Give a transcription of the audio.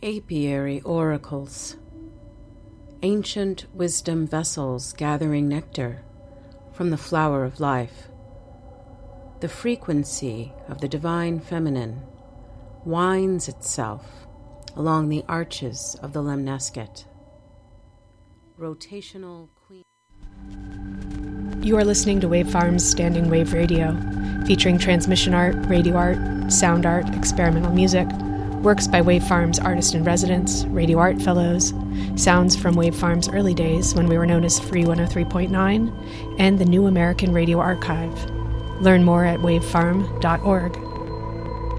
Apiary oracles, ancient wisdom vessels gathering nectar from the flower of life. The frequency of the divine feminine winds itself along the arches of the Lemniscate. Rotational queen. You are listening to Wavefarms Standing Wave Radio, featuring transmission art, radio art, sound art, experimental music, works by Wavefarms artist-in-residence, radio art fellows, sounds from Wavefarms' early days when we were known as Free 103.9, and the New American Radio Archive. Learn more at wavefarm.org.